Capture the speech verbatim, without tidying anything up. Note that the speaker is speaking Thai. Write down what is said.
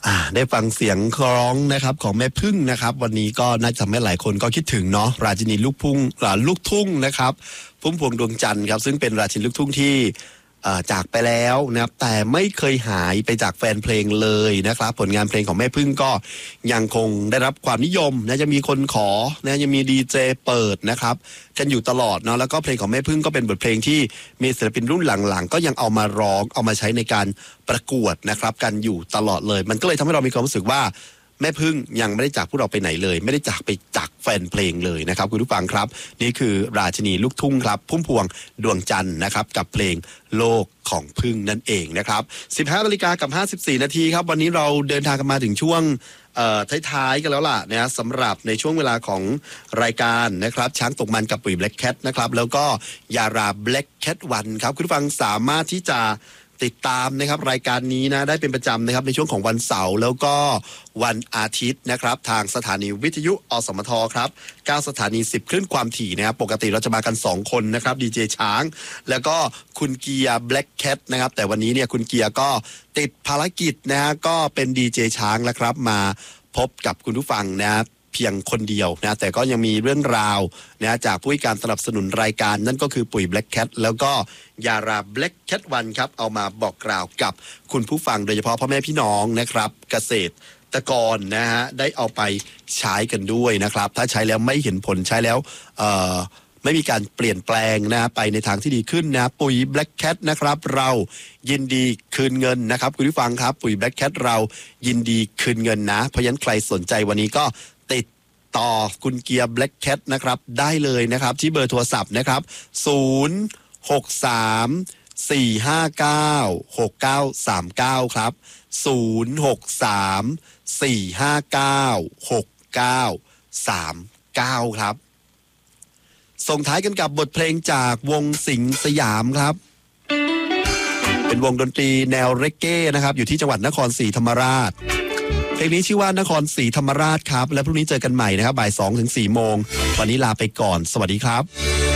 ได้ฟังเสียงร้องนะครับของแม่พึ่งนะครับวันนี้ก็น่าจะทำให้หลายคนก็คิดถึงเนาะราชินีลูกพุ่งลูกทุ่งนะครับพุ่มพวงดวงจันทร์ครับซึ่งเป็นราชินีลูกทุ่งที่จากไปแล้วนะครับแต่ไม่เคยหายไปจากแฟนเพลงเลยนะครับผลงานเพลงของแม่พึ่งก็ยังคงได้รับความนิยมนะจะมีคนขอนะยังมีดีเจเปิดนะครับกันอยู่ตลอดเนาะแล้วก็เพลงของแม่พึ่งก็เป็นบทเพลงที่มีศิลปินรุ่นหลังๆก็ยังเอามาร้องเอามาใช้ในการประกวดนะครับกันอยู่ตลอดเลยมันก็เลยทำให้เรามีความรู้สึกว่าแม่พึ่งยังไม่ได้จากพวกเราไปไหนเลยไม่ได้จากไปจากแฟนเพลงเลยนะครับคุณผู้ฟังครับนี่คือราชินีลูกทุ่งครับพุ่มพวงดวงจันทร์นะครับกับเพลงโลกของพึ่งนั่นเองนะครับสิบห้านาฬิกากับห้าสิบสี่นาทีครับวันนี้เราเดินทางกันมาถึงช่วงท้ายๆกันแล้วล่ะนะสำหรับในช่วงเวลาของรายการนะครับช้างตกมันกับปุ๋ย Black Cat นะครับแล้วก็ยารา Black Cat วันครับคุณผู้ฟังสามารถที่จะติดตามนะครับรายการนี้นะได้เป็นประจำนะครับในช่วงของวันเสาร์แล้วก็วันอาทิตย์นะครับทางสถานีวิทยุอสมทครับเก้าสถานีสิบคลื่นความถี่นะครับปกติเราจะมากันสองคนนะครับดีเจช้างแล้วก็คุณเกียร์ Black Cat นะครับแต่วันนี้เนี่ยคุณเกียร์ก็ติดภารกิจนะฮะก็เป็นดีเจช้างแล้วครับมาพบกับคุณผู้ฟังนะครับเพียงคนเดียวนะแต่ก็ยังมีเรื่องราวนะจากผู้ให้การสนับสนุนรายการนั่นก็คือปุ๋ย Black Cat แล้วก็ยารา Black Cat วันครับเอามาบอกกล่าวกับคุณผู้ฟังโดยเฉพาะพ่อแม่พี่น้องนะครับเกษตรกรนะฮะได้เอาไปใช้กันด้วยนะครับถ้าใช้แล้วไม่เห็นผลใช้แล้วเอ่อไม่มีการเปลี่ยนแปลงนะไปในทางที่ดีขึ้นนะปุ๋ย Black Cat นะครับเรายินดีคืนเงินนะครับคุณผู้ฟังครับปุ๋ย Black Cat เรายินดีคืนเงินนะเพราะฉะนั้นใครสนใจวันนี้ก็ติดต่อคุณเกียร์ Black Cat นะครับได้เลยนะครับที่เบอร์โทรศัพท์นะครับศูนย์ หก สาม สี่ ห้า เก้า หก เก้า สาม เก้าครับศูนย์ หก สาม สี่ ห้า เก้า หก เก้า สาม เก้าครับส่งท้ายกันกับบทเพลงจากวงสิงห์สยามครับเป็นวงดนตรีแนวเรกเก้นะครับอยู่ที่จังหวัดนครศรีธรรมราชเพลงนี้ชื่อว่านครศรีธรรมราชครับและพรุ่งนี้เจอกันใหม่นะครับบ่ายสองถึงสี่โมงวันนี้ลาไปก่อนสวัสดีครับ